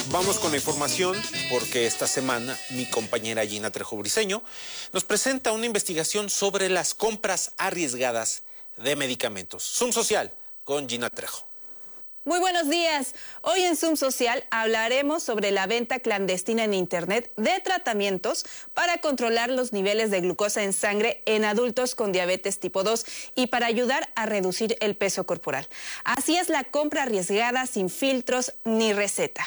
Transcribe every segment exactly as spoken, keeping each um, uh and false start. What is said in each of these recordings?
Vamos con la información porque esta semana mi compañera Gina Trejo Briceño nos presenta una investigación sobre las compras arriesgadas de medicamentos. Zoom Social con Gina Trejo. Muy buenos días. Hoy en Zoom Social hablaremos sobre la venta clandestina en Internet de tratamientos para controlar los niveles de glucosa en sangre en adultos con diabetes tipo dos y para ayudar a reducir el peso corporal. Así es la compra arriesgada sin filtros ni receta.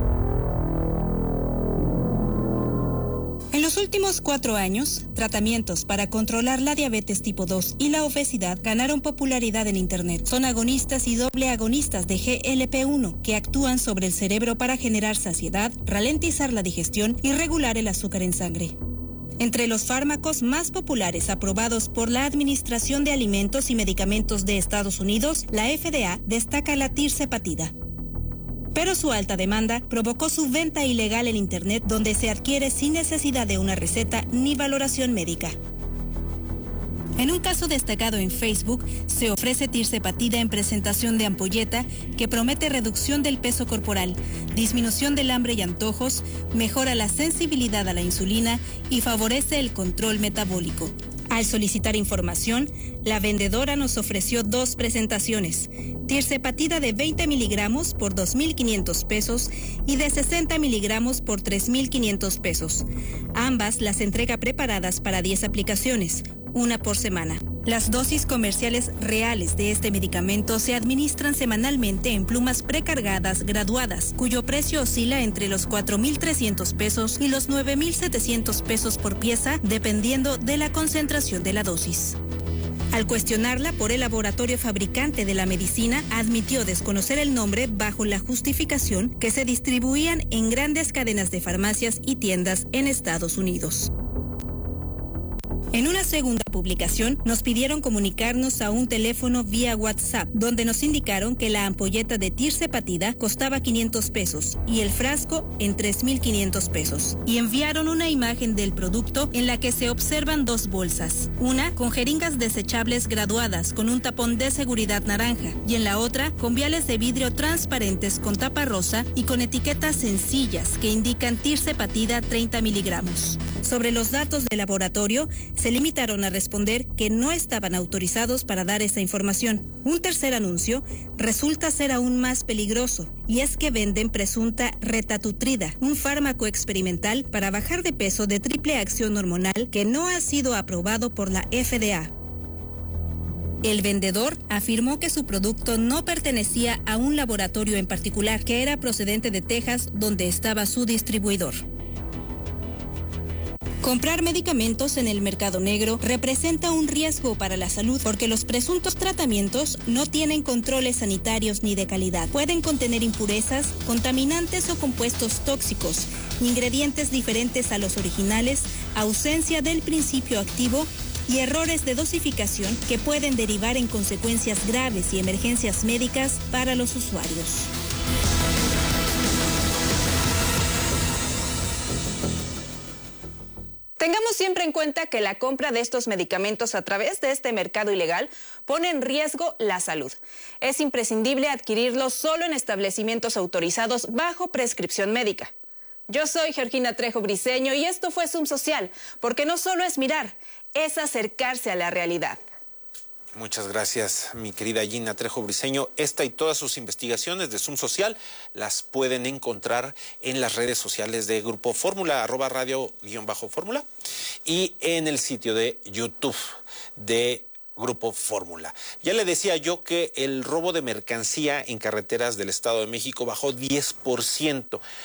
En los últimos cuatro años, tratamientos para controlar la diabetes tipo dos y la obesidad ganaron popularidad en Internet. Son agonistas y doble agonistas de G L P uno que actúan sobre el cerebro para generar saciedad, ralentizar la digestión y regular el azúcar en sangre. Entre los fármacos más populares aprobados por la Administración de Alimentos y Medicamentos de Estados Unidos, la F D A destaca la tirzepatida. Pero su alta demanda provocó su venta ilegal en Internet, donde se adquiere sin necesidad de una receta ni valoración médica. En un caso destacado en Facebook, se ofrece tirzepatida en presentación de ampolleta que promete reducción del peso corporal, disminución del hambre y antojos, mejora la sensibilidad a la insulina y favorece el control metabólico. Al solicitar información, la vendedora nos ofreció dos presentaciones, tirzepatida de veinte miligramos por dos mil quinientos pesos y de sesenta miligramos por tres mil quinientos pesos. Ambas las entrega preparadas para diez aplicaciones, una por semana. Las dosis comerciales reales de este medicamento se administran semanalmente en plumas precargadas graduadas, cuyo precio oscila entre los cuatro mil trescientos pesos y los nueve mil setecientos pesos por pieza, dependiendo de la concentración de la dosis. Al cuestionarla por el laboratorio fabricante de la medicina, admitió desconocer el nombre bajo la justificación que se distribuían en grandes cadenas de farmacias y tiendas en Estados Unidos. En una segunda publicación, nos pidieron comunicarnos a un teléfono vía WhatsApp, donde nos indicaron que la ampolleta de tirzepatida costaba quinientos pesos y el frasco en tres mil quinientos pesos. Y enviaron una imagen del producto en la que se observan dos bolsas, una con jeringas desechables graduadas con un tapón de seguridad naranja y en la otra con viales de vidrio transparentes con tapa rosa y con etiquetas sencillas que indican tirzepatida treinta miligramos. Sobre los datos del laboratorio, se limitaron a responder que no estaban autorizados para dar esa información. Un tercer anuncio resulta ser aún más peligroso, y es que venden presunta retatutrida, un fármaco experimental para bajar de peso de triple acción hormonal que no ha sido aprobado por la F D A. El vendedor afirmó que su producto no pertenecía a un laboratorio en particular, que era procedente de Texas, donde estaba su distribuidor. Comprar medicamentos en el mercado negro representa un riesgo para la salud porque los presuntos tratamientos no tienen controles sanitarios ni de calidad. Pueden contener impurezas, contaminantes o compuestos tóxicos, ingredientes diferentes a los originales, ausencia del principio activo y errores de dosificación que pueden derivar en consecuencias graves y emergencias médicas para los usuarios. Tengamos siempre en cuenta que la compra de estos medicamentos a través de este mercado ilegal pone en riesgo la salud. Es imprescindible adquirirlos solo en establecimientos autorizados bajo prescripción médica. Yo soy Georgina Trejo Briceño y esto fue Zoom Social, porque no solo es mirar, es acercarse a la realidad. Muchas gracias, mi querida Gina Trejo Briceño. Esta y todas sus investigaciones de Zoom Social las pueden encontrar en las redes sociales de Grupo Fórmula, arroba radio guión bajo fórmula, y en el sitio de YouTube de Grupo Fórmula. Ya le decía yo que el robo de mercancía en carreteras del Estado de México bajó diez por ciento.